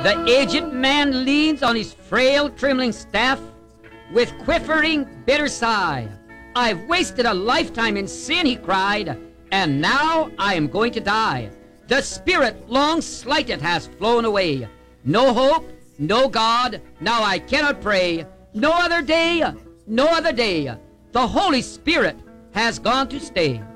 The aged man leans on his frail, trembling staff with quivering, bitter sigh. I've wasted a lifetime in sin, he cried, and now I am going to die. The spirit long slighted has flown away. No hope, no God, now I cannot pray. No other day, no other day. The Holy Spirit has gone to stay.